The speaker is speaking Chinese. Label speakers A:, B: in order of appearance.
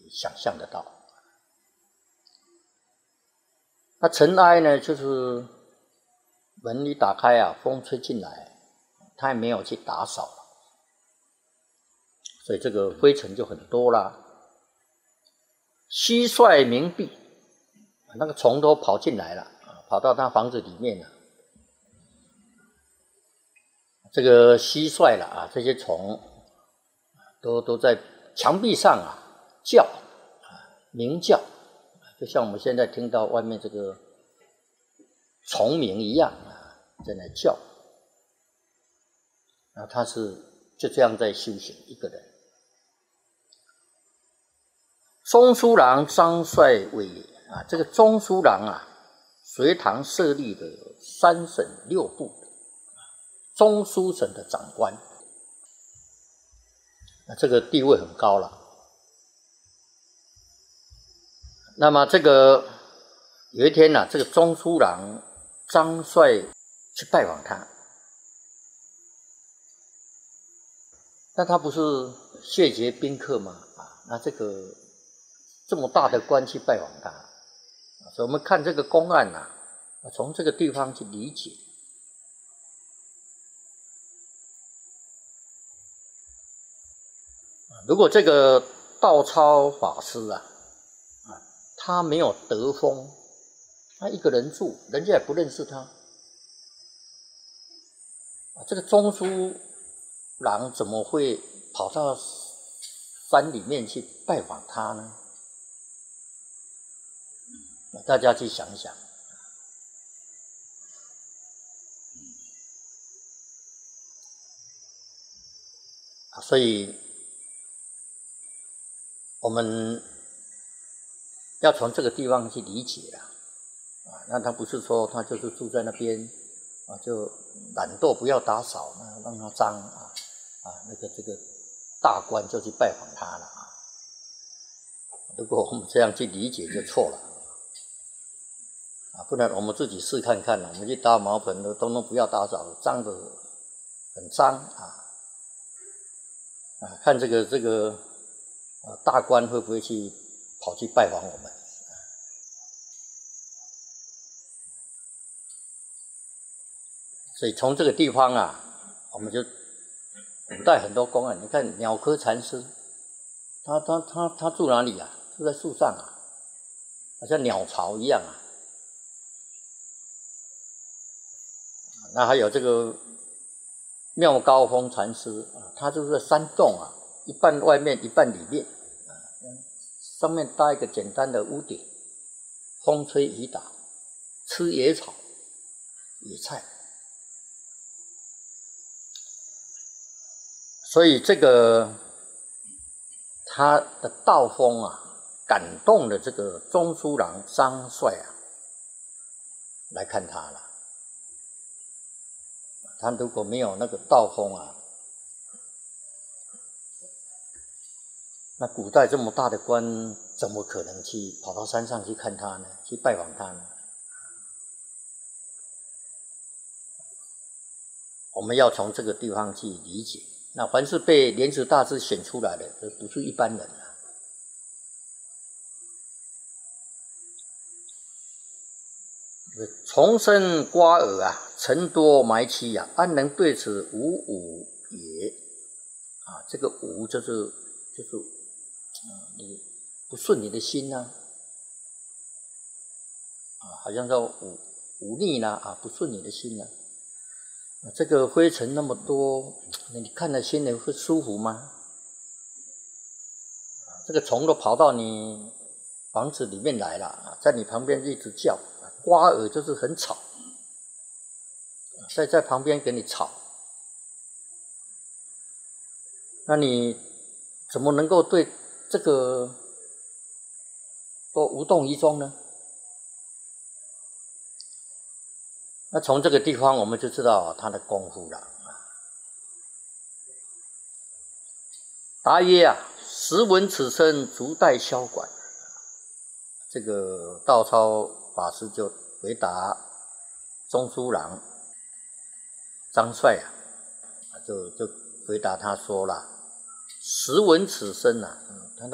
A: 想象得到。那尘埃呢，就是门一打开啊，风吹进来，他也没有去打扫，所以这个灰尘就很多啦。蟋蟀鸣闭，那个虫都跑进来了，跑到他房子里面了。这个蟋蟀了啊，这些虫都在墙壁上啊叫鸣叫，就像我们现在听到外面这个虫鸣一样啊，在那叫。然后他是就这样在修行一个人。中书郎张帅为也啊，这个中书郎啊，隋唐设立的3省6部中书省的长官，这个地位很高了。那么这个有一天呢，这个中书郎张帅去拜访他，那他不是谢绝宾客吗？那这个这么大的官去拜访他，所以我们看这个公案啊，从这个地方去理解。如果这个道超法师啊，他没有得风，他一个人住，人家也不认识他，这个中书郎怎么会跑到山里面去拜访他呢？大家去想想。所以我们要从这个地方去理解了。那他不是说他就是住在那边就懒惰不要打扫，让他脏这个大官就去拜访他了如果我们这样去理解就错了不然我们自己试看看我们去搭茅棚的通通不要打扫，脏的很脏看这个大官会不会跑去拜访我们。所以从这个地方我们就古代很多公案，你看鸟窠禅师，他住哪里住在树上好像鸟巢一样那还有这个妙高峰禅师他就是在山洞一半外面一半里面上面搭一个简单的屋顶，风吹雨打，吃野草野菜。所以这个他的道风感动了这个中书郎张帅来看他了。他如果没有那个道风那古代这么大的官怎么可能去跑到山上去看他呢？去拜访他呢？我们要从这个地方去理解。那凡是被莲池大师选出来的，这不是一般人虫生瓜耳尘多埋期安能对此无五也这个无就是你不顺你的心好像叫忤逆不顺你的心这个灰尘那么多，你看了心里会舒服吗？这个虫都跑到你房子里面来了，在你旁边一直叫，瓜耳就是很吵，在旁边给你吵，那你怎么能够对这个都无动于衷呢？那从这个地方我们就知道他的功夫了。答曰时闻此声，足待萧管。这个道超法师就回答中书郎张帅就回答他说了：时闻此声他